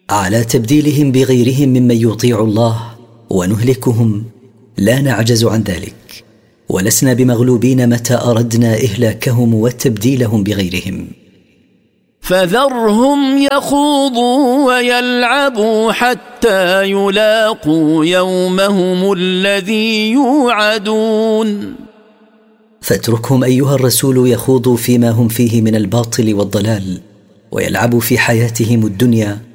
على تبديلهم بغيرهم ممن يطيع الله ونهلكهم، لا نعجز عن ذلك، ولسنا بمغلوبين متى أردنا إهلاكهم وتبديلهم بغيرهم. فذرهم يخوضوا ويلعبوا حتى يلاقوا يومهم الذي يوعدون. فاتركهم أيها الرسول يخوضوا فيما هم فيه من الباطل والضلال، ويلعبوا في حياتهم الدنيا